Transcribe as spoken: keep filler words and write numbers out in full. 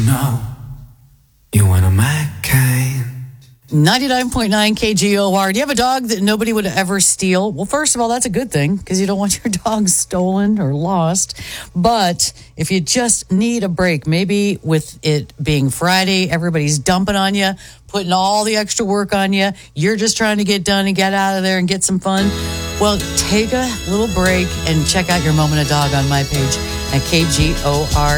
know you one of my kind. ninety-nine point nine K G O R. Do you have a dog that nobody would ever steal? Well, first of all, that's a good thing because you don't want your dog stolen or lost. But if you just need a break, maybe with it being Friday, everybody's dumping on you, putting all the extra work on you. You're just trying to get done and get out of there and get some fun. Well, take a little break and check out your Moment of Dog on my page at K G O R